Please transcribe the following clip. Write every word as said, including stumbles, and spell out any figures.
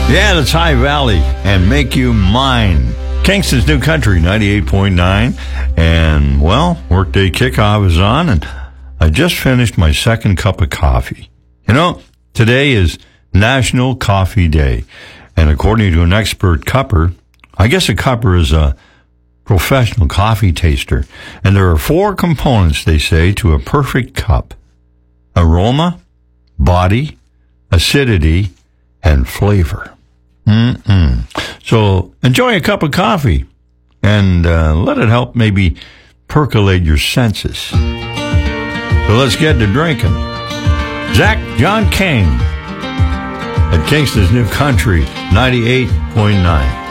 Yeah, that's High Valley and Make You Mine. Kingston's New Country, ninety-eight point nine. And, well, workday kickoff is on, and I just finished my second cup of coffee. You know, today is National Coffee Day. And according to an expert cupper, I guess a cupper is a professional coffee taster. And there are four components, they say, to a perfect cup: aroma, body, acidity, and flavor. Mm-mm. So enjoy a cup of coffee and uh, let it help maybe percolate your senses. So let's get to drinking. Zach John King at Kingston's New Country, ninety-eight point nine.